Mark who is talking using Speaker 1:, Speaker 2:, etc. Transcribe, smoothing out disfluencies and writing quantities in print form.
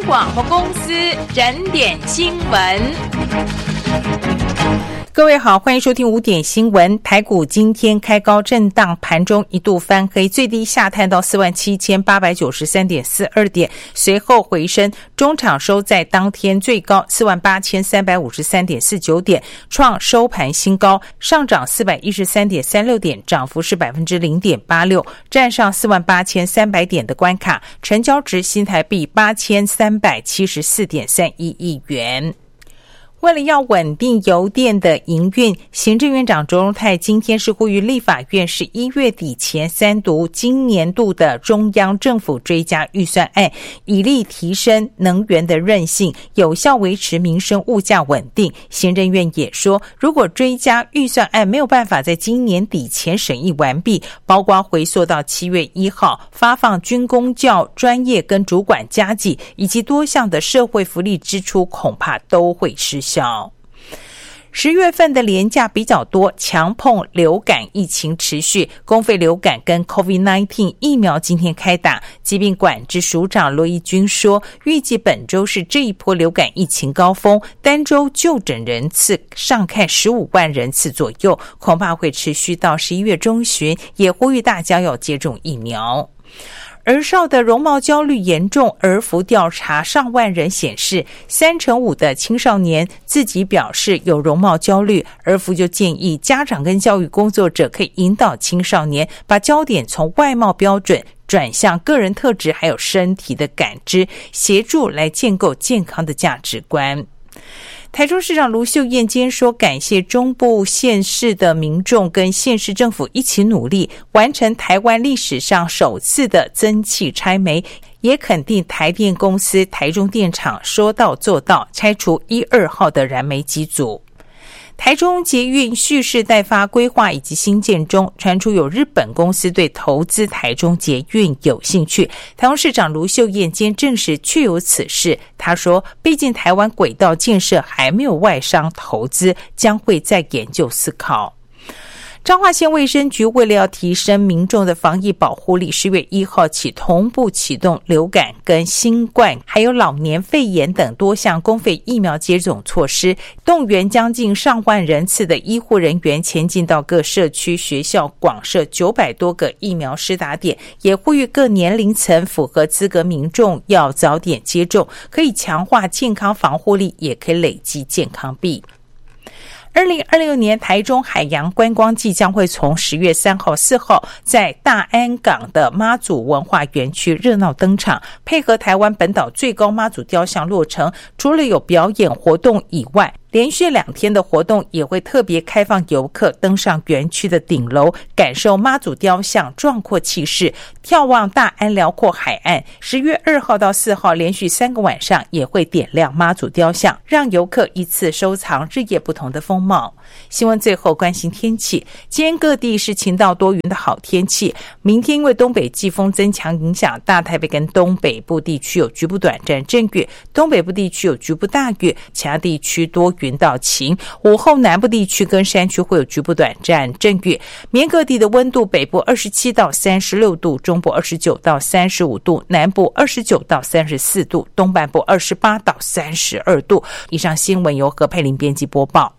Speaker 1: 广播公司整点新闻。
Speaker 2: 各位好，欢迎收听5点新闻。台股今天开高震荡，盘中一度翻黑，最低下探到 47,893.42 点，随后回升，中场收在当天最高 48,353.49 点，创收盘新高，上涨 413.36 点，涨幅是 0.86%， 站上 48,300 点的关卡，成交值新台币 8,374.31 亿元。为了要稳定油电的营运，行政院长卓荣泰今天是呼吁立法院11月底前三读今年度的中央政府追加预算案，以力提升能源的韧性，有效维持民生物价稳定。行政院也说，如果追加预算案没有办法在今年底前审议完毕，包括回溯到7月1号发放军公教专业跟主管加给以及多项的社会福利支出，恐怕都会失效。10月份的连假比较多，强碰流感疫情持续，公费流感跟 COVID-19 疫苗今天开打。疾病管制署长罗义军说，预计本周是这一波流感疫情高峰，单周就诊人次上看15万人次左右，恐怕会持续到11月中旬，也呼吁大家要接种疫苗。儿少的容貌焦虑严重，儿福调查上万人显示，35%的青少年自己表示有容貌焦虑，儿福就建议家长跟教育工作者可以引导青少年把焦点从外貌标准转向个人特质还有身体的感知，协助来建构健康的价值观。台中市长卢秀燕今天说，感谢中部县市的民众跟县市政府一起努力，完成台湾历史上首次的增气拆煤，也肯定台电公司台中电厂说到做到，拆除1、2号的燃煤机组。台中捷运蓄势待发规划以及新建中，传出有日本公司对投资台中捷运有兴趣。台中市长卢秀燕今天证实确有此事，他说毕竟台湾轨道建设还没有外商投资，将会再研究思考。彰化县卫生局为了要提升民众的防疫保护力，10月1号起同步启动流感跟新冠还有老年肺炎等多项公费疫苗接种措施，动员将近上万人次的医护人员前进到各社区学校，广设900多个疫苗施打点，也呼吁各年龄层符合资格民众要早点接种，可以强化健康防护力，也可以累积健康币。2026年台中海洋观光季将会从10月3号、4号在大安港的妈祖文化园区热闹登场，配合台湾本岛最高妈祖雕像落成，除了有表演活动以外，连续2天的活动也会特别开放游客登上园区的顶楼，感受妈祖雕像壮阔气势，眺望大安辽阔海岸。10月2号到4号连续3个晚上也会点亮妈祖雕像，让游客一次收藏日夜不同的风貌。新闻最后关心天气，今天各地是晴到多云的好天气，明天因为东北季风增强影响，大台北跟东北部地区有局部短暂阵雨，东北部地区有局部大雨，其他地区多云到晴，午后南部地区跟山区会有局部短暂阵雨。明天各地的温度，北部27到36度，中部29到35度，南部29到34度，东半部28到32度。以上新闻由何佩玲编辑播报。